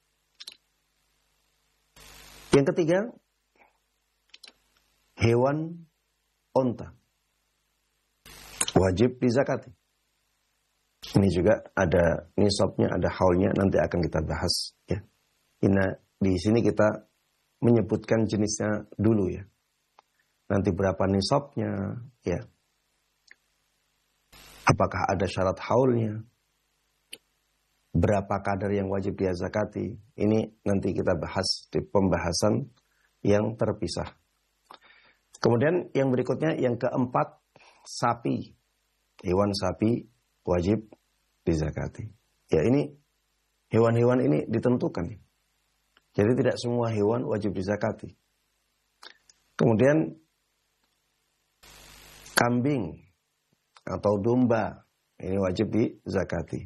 Yang ketiga, hewan onta wajib dizakati. Ini juga ada nisabnya, ada haulnya, nanti akan kita bahas, ya. Ini di sini kita menyebutkan jenisnya dulu, ya. Nanti berapa nisabnya, ya. Apakah ada syarat haulnya? Berapa kadar yang wajib dia zakati? Ini nanti kita bahas di pembahasan yang terpisah. Kemudian yang berikutnya, yang keempat, sapi. Hewan sapi wajib dizakati. Ya, ini hewan-hewan ini ditentukan. Jadi tidak semua hewan wajib dizakati. Kemudian kambing atau domba ini wajib dizakati.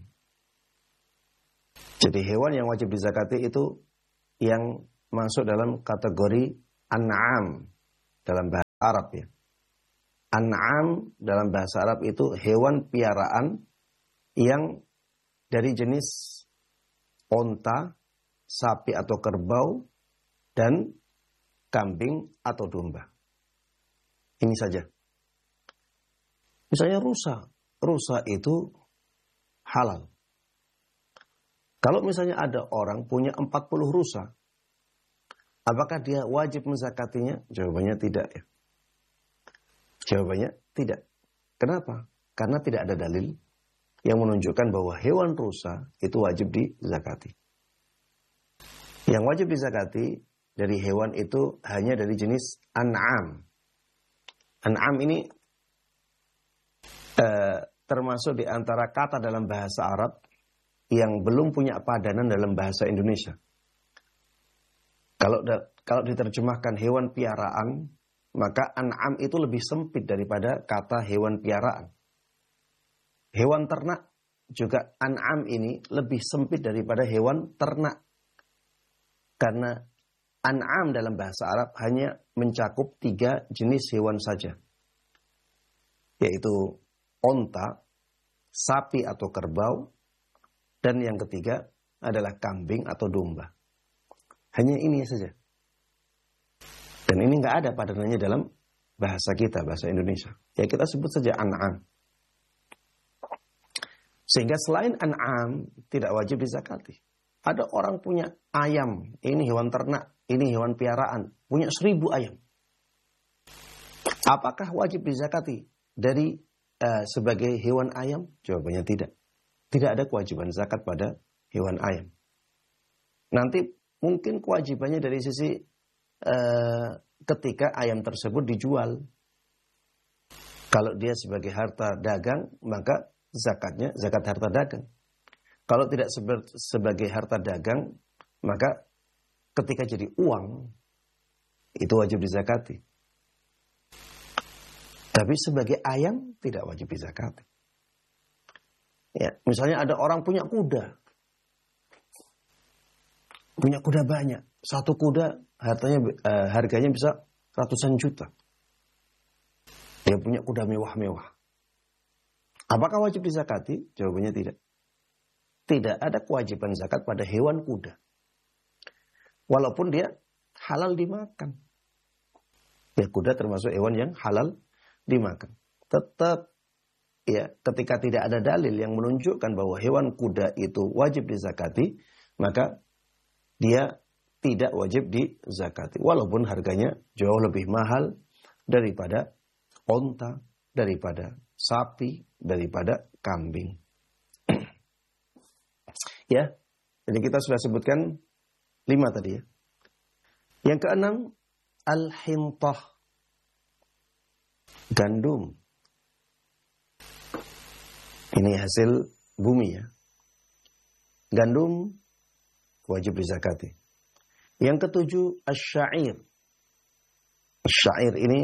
Jadi hewan yang wajib dizakati itu yang masuk dalam kategori an'am dalam bahasa Arab, ya. An'am dalam bahasa Arab itu hewan piaraan yang dari jenis onta, sapi atau kerbau, dan kambing atau domba. Ini saja. Misalnya rusa. Rusa itu halal. Kalau misalnya ada orang punya empat puluh rusa, apakah dia wajib menzakatinya? Jawabannya tidak ya. Jawabannya tidak. Kenapa? Karena tidak ada dalil yang menunjukkan bahwa hewan rusa itu wajib dizakati. Yang wajib dizakati dari hewan itu hanya dari jenis an'am. An'am ini eh, termasuk di antara kata dalam bahasa Arab yang belum punya padanan dalam bahasa Indonesia. Kalau kalau diterjemahkan hewan piaraan, maka an'am itu lebih sempit daripada kata hewan piaraan. Hewan ternak juga an'am ini lebih sempit daripada hewan ternak. Karena an'am dalam bahasa Arab hanya mencakup tiga jenis hewan saja. Yaitu onta, sapi atau kerbau, dan yang ketiga adalah kambing atau domba. Hanya ini saja. Dan ini nggak ada padanannya dalam bahasa kita, bahasa Indonesia. Ya kita sebut saja an'am. Sehingga selain an'am tidak wajib dizakati. Ada orang punya ayam, ini hewan ternak, ini hewan piaraan, punya seribu ayam. Apakah wajib dizakati dari uh, sebagai hewan ayam? Jawabannya tidak. Tidak ada kewajiban zakat pada hewan ayam. Nanti mungkin kewajibannya dari sisi uh, ketika ayam tersebut dijual. Kalau dia sebagai harta dagang, maka zakatnya zakat harta dagang. Kalau tidak sebagai harta dagang, maka ketika jadi uang, itu wajib dizakati. Tapi sebagai ayam, tidak wajib dizakati. Ya, misalnya ada orang punya kuda. Punya kuda banyak. Satu kuda hartanya eh, harganya bisa ratusan juta. Dia punya kuda mewah-mewah. Apakah wajib dizakati? Jawabannya tidak. Tidak ada kewajiban zakat pada hewan kuda. Walaupun dia halal dimakan. Ya, kuda termasuk hewan yang halal dimakan. Tetap ya, ketika tidak ada dalil yang menunjukkan bahwa hewan kuda itu wajib dizakati, maka dia tidak wajib dizakati. Walaupun harganya jauh lebih mahal daripada onta, daripada sapi, daripada kambing. Ya, jadi kita sudah sebutkan lima tadi ya. Yang keenam, al-hintah, gandum. Ini hasil bumi ya. Gandum wajib dizakati. Yang ketujuh, asy-sya'ir. Asy-sya'ir ini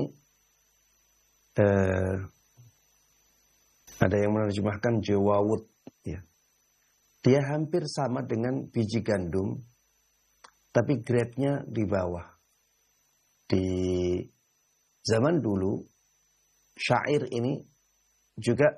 eh, ada yang menerjemahkan jawawut ya. Dia hampir sama dengan biji gandum, tapi grade-nya di bawah. Di zaman dulu, syair ini juga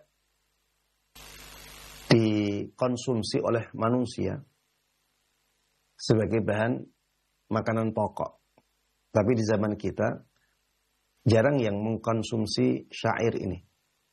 dikonsumsi oleh manusia sebagai bahan makanan pokok. Tapi di zaman kita, jarang yang mengkonsumsi syair ini.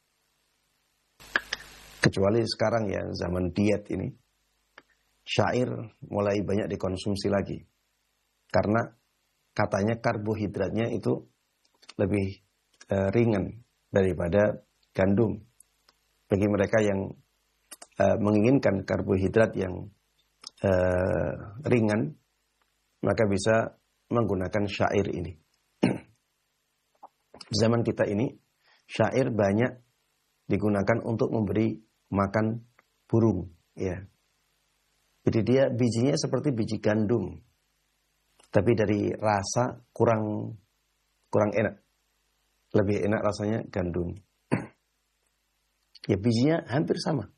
Kecuali sekarang ya, zaman diet ini, syair mulai banyak dikonsumsi lagi. Karena katanya karbohidratnya itu lebih e, ringan daripada gandum. Bagi mereka yang e, menginginkan karbohidrat yang e, ringan, maka bisa menggunakan syair ini. Zaman kita ini, syair banyak digunakan untuk memberi makan burung, ya. Jadi dia bijinya seperti biji gandum, tapi dari rasa kurang kurang enak. Lebih enak rasanya gandum. Ya bijinya hampir sama.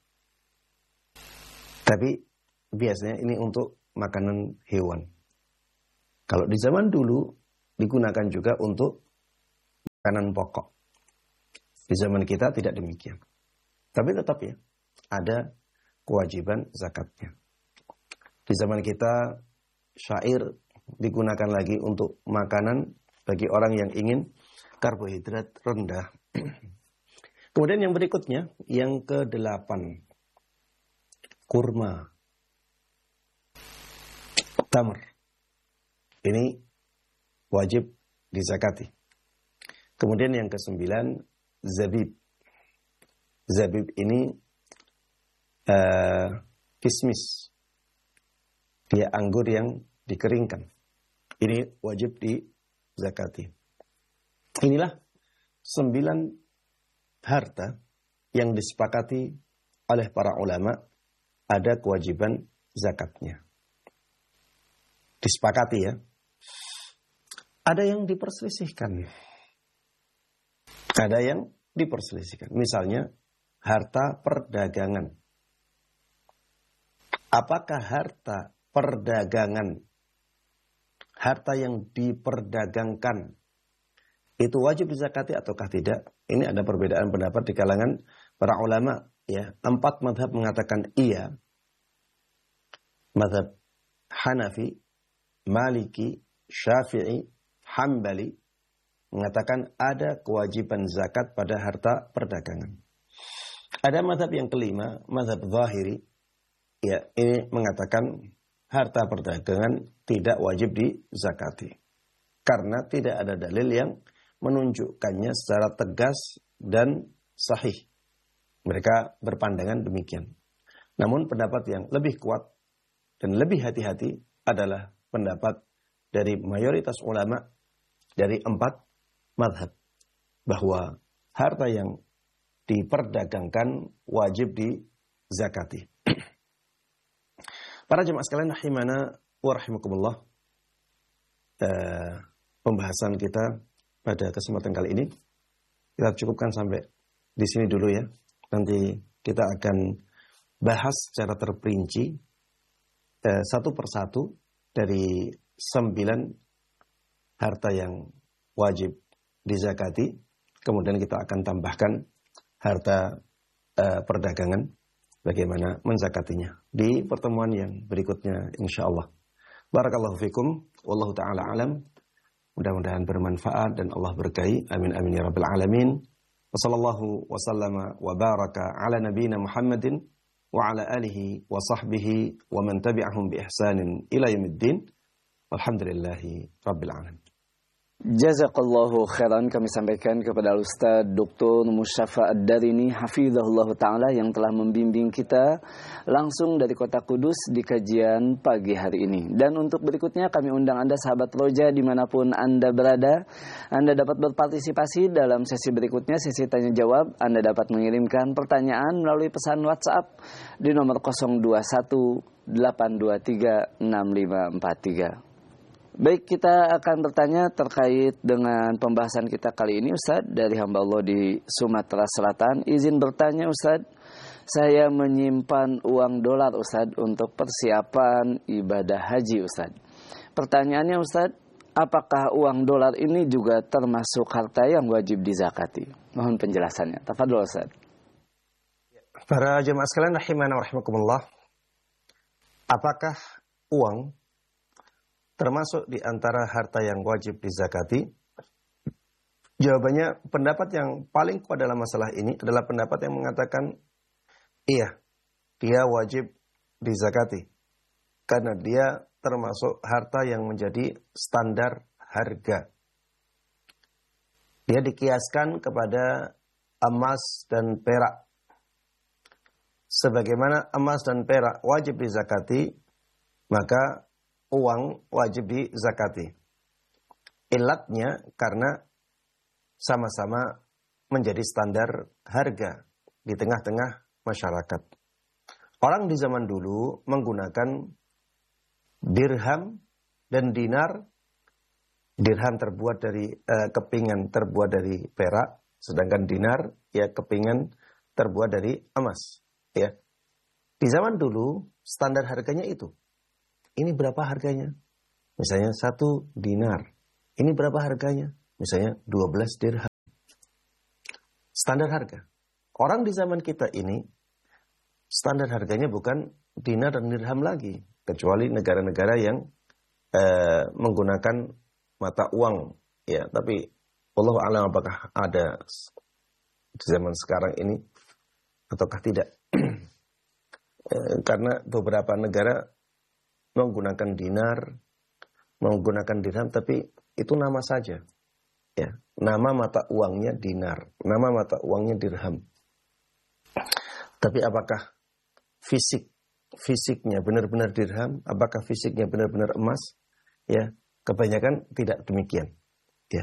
Tapi biasanya ini untuk makanan hewan. Kalau di zaman dulu digunakan juga untuk makanan pokok. Di zaman kita tidak demikian. Tapi tetap ya, ada kewajiban zakatnya. Di zaman kita, syair digunakan lagi untuk makanan bagi orang yang ingin karbohidrat rendah. Kemudian yang berikutnya, yang kedelapan, kurma, tamr. Ini wajib dizakati. Kemudian yang kesembilan, zabib. Zabib ini uh, kismis. Dia anggur yang dikeringkan. Ini wajib dizakati. Inilah sembilan harta yang disepakati oleh para ulama ada kewajiban zakatnya. Disepakati ya. Ada yang diperselisihkan. Ada yang diperselisihkan. Misalnya harta perdagangan. Apakah harta perdagangan, harta yang diperdagangkan, itu wajib dizakati ataukah tidak? Ini ada perbedaan pendapat di kalangan para ulama. Ya, empat mazhab mengatakan iya. Mazhab Hanafi, Maliki, Syafi'i, Hambali mengatakan ada kewajiban zakat pada harta perdagangan. Ada mazhab yang kelima, mazhab Zahiri, ya ini mengatakan harta perdagangan tidak wajib dizakati. Karena tidak ada dalil yang menunjukkannya secara tegas dan sahih. Mereka berpandangan demikian. Namun pendapat yang lebih kuat dan lebih hati-hati adalah pendapat dari mayoritas ulama dari empat mazhab. Bahwa harta yang diperdagangkan wajib dizakati. Para jemaah sekalian rahimana wa rahimakumullah. Uh, pembahasan kita pada kesempatan kali ini kita cukupkan sampai di sini dulu ya. Nanti kita akan bahas secara terperinci uh, satu persatu dari sembilan harta yang wajib dizakati. Kemudian kita akan tambahkan harta uh, perdagangan, bagaimana menzakatinya di pertemuan yang berikutnya insyaallah. Barakallahu fikum, wallahu taala alam. Mudah-mudahan bermanfaat dan Allah berkahi. Amin amin ya rabbal alamin. Wassallallahu wasallama wa baraka ala nabiyyina Muhammadin wa ala alihi wa sahbihi wa man tabi'ahum bi ihsanin ila yaumiddin. Walhamdulillahi rabbil alamin. Jazakallahu khairan, kami sampaikan kepada Ustaz Doktor Musyafa Ad-Darini hafizahullah ta'ala yang telah membimbing kita langsung dari kota Kudus di kajian pagi hari ini. Dan untuk berikutnya kami undang Anda sahabat Roja dimanapun Anda berada. Anda dapat berpartisipasi dalam sesi berikutnya, sesi tanya jawab. Anda dapat mengirimkan pertanyaan melalui pesan WhatsApp di nomor nol dua satu delapan dua tiga enam lima empat tiga. Baik, kita akan bertanya terkait dengan pembahasan kita kali ini Ustaz dari hamba Allah di Sumatera Selatan. Izin bertanya Ustaz, saya menyimpan uang dolar Ustaz untuk persiapan ibadah haji Ustaz. Pertanyaannya Ustaz, apakah uang dolar ini juga termasuk harta yang wajib dizakati? Mohon penjelasannya. Tafadhol Ustaz. Para jemaah sekalian rahimana wa rahimakumullah. Apakah uang termasuk di antara harta yang wajib dizakati? Jawabannya, pendapat yang paling kuat dalam masalah ini adalah pendapat yang mengatakan iya, dia wajib dizakati. Karena dia termasuk harta yang menjadi standar harga. Dia dikiaskan kepada emas dan perak. Sebagaimana emas dan perak wajib dizakati, maka uang wajib dizakati. Ilatnya karena sama-sama menjadi standar harga di tengah-tengah masyarakat. Orang di zaman dulu menggunakan dirham dan dinar. Dirham terbuat dari eh, kepingan terbuat dari perak, sedangkan dinar ya kepingan terbuat dari emas. Ya, di zaman dulu standar harganya itu. Ini berapa harganya? Misalnya satu dinar. Ini berapa harganya? Misalnya dua belas dirham. Standar harga. Orang di zaman kita ini, standar harganya bukan dinar dan dirham lagi. Kecuali negara-negara yang eh, menggunakan mata uang. Ya, tapi Allah a'lam apakah ada di zaman sekarang ini ataukah tidak. eh, karena beberapa negara menggunakan dinar, menggunakan dirham, tapi itu nama saja. Ya, nama mata uangnya dinar, nama mata uangnya dirham. Tapi apakah fisik fisiknya benar-benar dirham? Apakah fisiknya benar-benar emas? Ya, kebanyakan tidak demikian. Ya.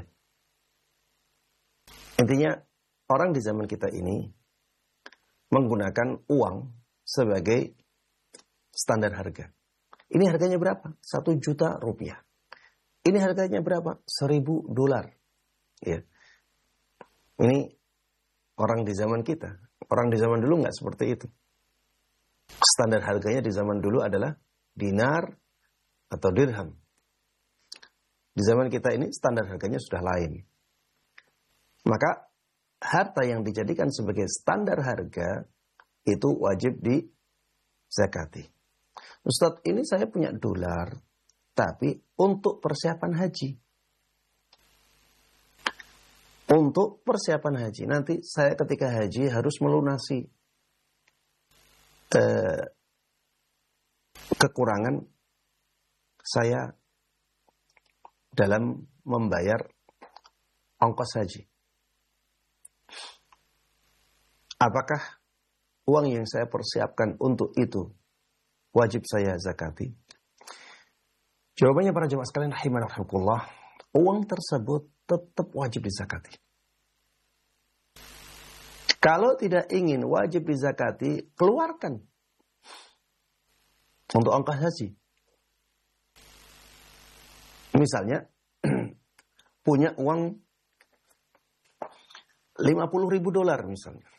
Intinya orang di zaman kita ini menggunakan uang sebagai standar harga. Ini harganya berapa? Satu juta rupiah. Ini harganya berapa? Seribu dolar. Ya. Ini orang di zaman kita. Orang di zaman dulu nggak seperti itu. Standar harganya di zaman dulu adalah dinar atau dirham. Di zaman kita ini standar harganya sudah lain. Maka harta yang dijadikan sebagai standar harga itu wajib dizakati. Ustadz, ini saya punya dolar, tapi untuk persiapan haji. Untuk persiapan haji. Nanti saya ketika haji harus melunasi eh, kekurangan saya dalam membayar ongkos haji. Apakah uang yang saya persiapkan untuk itu wajib saya zakati? Jawabannya para jemaah sekalian rahimanahumullah, uang tersebut tetap wajib dizakati. Kalau tidak ingin wajib dizakati, keluarkan untuk ongkos haji. Misalnya, punya uang lima puluh ribu dolar misalnya.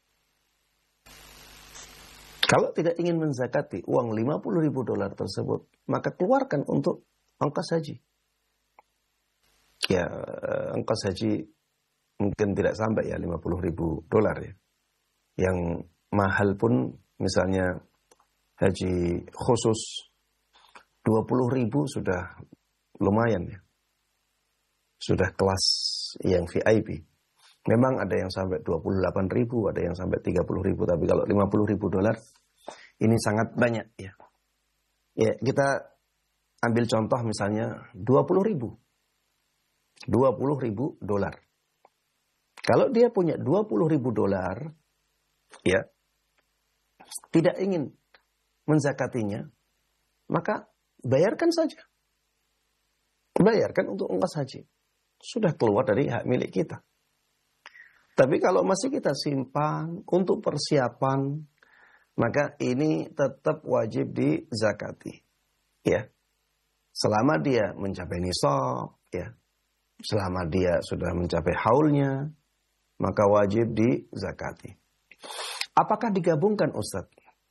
Kalau tidak ingin menzakati uang lima puluh ribu dolar tersebut, maka keluarkan untuk ongkos haji. Ya, ongkos haji mungkin tidak sampai ya lima puluh ribu dolar ya. Yang mahal pun misalnya haji khusus dua puluh ribu sudah lumayan ya. Sudah kelas yang V I P. Memang ada yang sampai dua puluh delapan ribu, ada yang sampai tiga puluh ribu. Tapi kalau lima puluh ribu dolar ini sangat banyak ya. Ya, kita ambil contoh misalnya dua puluh ribu. dua puluh ribu dolar. Kalau dia punya dua puluh ribu dolar, ya, tidak ingin menzakatinya, maka bayarkan saja. Bayarkan untuk ongkos haji. Sudah keluar dari hak milik kita. Tapi kalau masih kita simpan untuk persiapan, maka ini tetap wajib dizakati. Ya. Selama dia mencapai nisab, ya. Selama dia sudah mencapai haulnya, maka wajib dizakati. Apakah digabungkan Ustaz?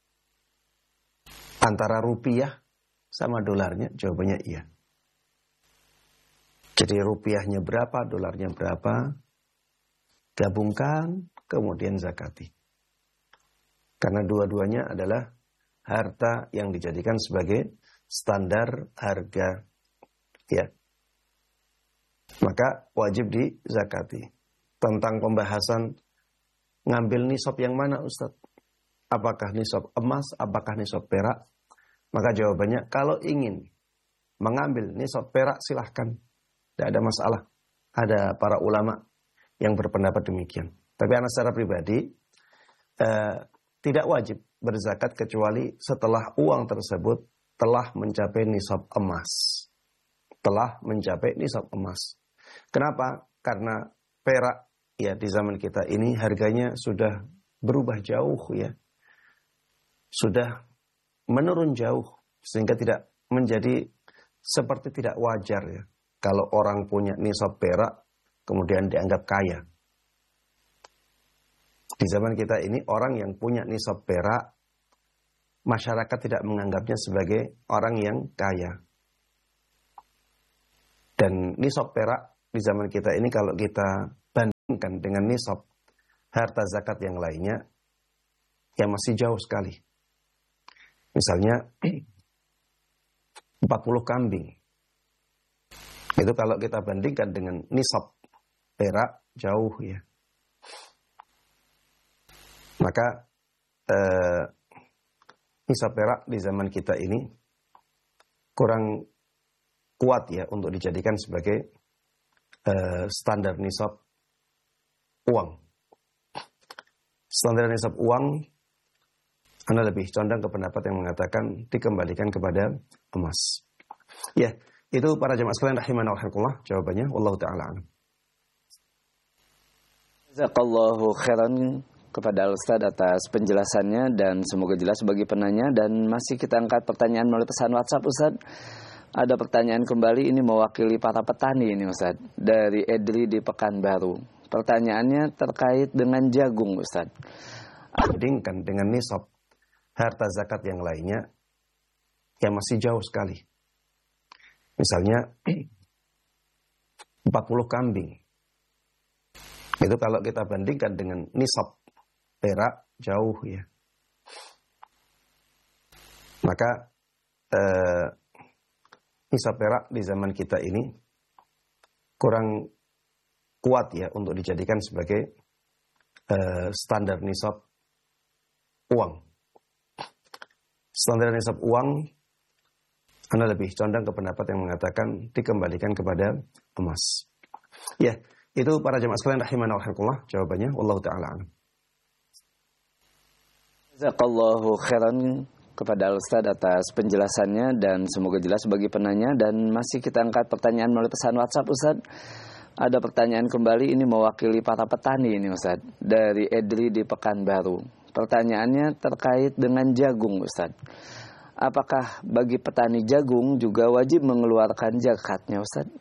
Antara rupiah sama dolarnya? Jawabannya iya. Jadi rupiahnya berapa, dolarnya berapa, gabungkan, kemudian zakati. Karena dua-duanya adalah harta yang dijadikan sebagai standar harga. Ya. Maka wajib dizakati. Tentang pembahasan ngambil nisab yang mana Ustaz? Apakah nisab emas, apakah nisab perak? Maka jawabannya, kalau ingin mengambil nisab perak silahkan. Tidak ada masalah. Ada para ulama yang berpendapat demikian. Tapi anak secara pribadi eh, tidak wajib berzakat kecuali setelah uang tersebut telah mencapai nisab emas. Telah mencapai nisab emas. Kenapa? Karena perak ya di zaman kita ini harganya sudah berubah jauh ya. Sudah menurun jauh sehingga tidak menjadi seperti tidak wajar ya. Kalau orang punya nisab perak kemudian dianggap kaya. Di zaman kita ini orang yang punya nisab perak masyarakat tidak menganggapnya sebagai orang yang kaya. Dan nisab perak di zaman kita ini kalau kita bandingkan dengan nisab harta zakat yang lainnya yang masih jauh sekali. Misalnya empat puluh kambing. Itu kalau kita bandingkan dengan nisab perak jauh ya. Maka eh, nisab perak di zaman kita ini kurang kuat ya untuk dijadikan sebagai eh, standar nisab uang. Standar nisab uang, Anda lebih condong ke pendapat yang mengatakan dikembalikan kepada emas. Ya, itu para jemaah sekalian rahimana wa rahimakumullah jawabannya. Wallahu ta'ala alam. Jazakallahu khairan kepada Ustaz atas penjelasannya dan semoga jelas bagi penanya. Dan masih kita angkat pertanyaan melalui pesan WhatsApp, Ustaz. Ada pertanyaan kembali, ini mewakili para petani ini, Ustaz, dari Edri di Pekanbaru. Pertanyaannya terkait dengan jagung, Ustaz. Bandingkan dengan nisab harta zakat yang lainnya yang masih jauh sekali. Misalnya empat puluh kambing. Itu kalau kita bandingkan dengan nisab perak jauh ya. Maka eh, nisab perak di zaman kita ini kurang kuat ya untuk dijadikan sebagai uh, standar nisab uang. Standar nisab uang, Anda lebih condong ke pendapat yang mengatakan dikembalikan kepada emas. Ya, itu para jemaah sekalian rahimana wa rahimakumullah jawabannya. Wallahu ta'ala alam. Jazakallahu khairan kepada Ustaz atas penjelasannya dan semoga jelas bagi penanya. Dan masih kita angkat pertanyaan melalui pesan WhatsApp, Ustaz. Ada pertanyaan kembali, ini mewakili para petani ini, Ustaz, dari Edri di Pekanbaru. Pertanyaannya terkait dengan jagung, Ustaz. Apakah bagi petani jagung juga wajib mengeluarkan zakatnya, Ustaz?